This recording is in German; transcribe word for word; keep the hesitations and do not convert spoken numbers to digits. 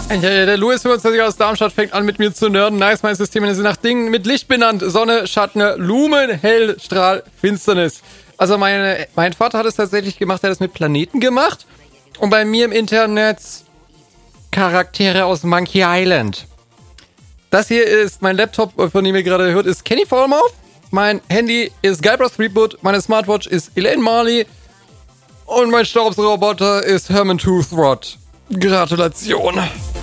Ja, der Louis fünfundzwanzig aus Darmstadt fängt an mit mir zu nerden. Nice, mein System ist nach Dingen mit Licht benannt. Sonne, Schatten, Lumen, Hell, Strahl, Finsternis. Also meine, mein Vater hat es tatsächlich gemacht, er hat es mit Planeten gemacht. Und bei mir im Internet Charaktere aus Monkey Island. Das hier ist mein Laptop, von dem ihr gerade hört, ist Kenny Fallmouth. Mein Handy ist Guybrush Threepwood. Meine Smartwatch ist Elaine Marley. Und mein Staubsaugerroboter ist Herman Toothrod. Gratulation.